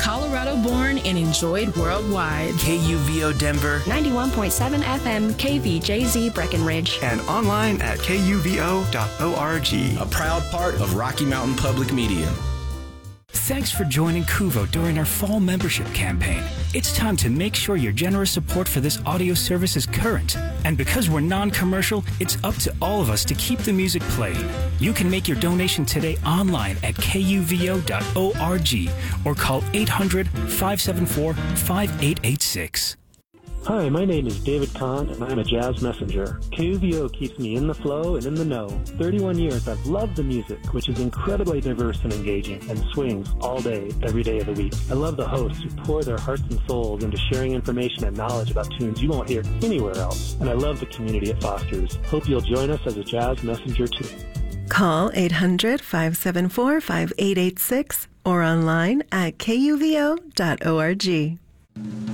Colorado born and enjoyed worldwide. KUVO Denver, 91.7 FM KVJZ Breckenridge, and online at kuvo.org. A proud part of Rocky Mountain Public Media. Thanks for joining KUVO during our fall membership campaign. It's time to make sure your generous support for this audio service is current. And because we're non-commercial, it's up to all of us to keep the music playing. You can make your donation today online at kuvo.org or call 800-574-5886. Hi, my name is David Kahn, and I'm a jazz messenger. KUVO keeps me in the flow and in the know. 31 years I've loved the music, which is incredibly diverse and engaging, and swings all day, every day of the week. I love the hosts who pour their hearts and souls into sharing information and knowledge about tunes you won't hear anywhere else. And I love the community it fosters. Hope you'll join us as a jazz messenger too. Call 800-574-5886 or online at kuvo.org.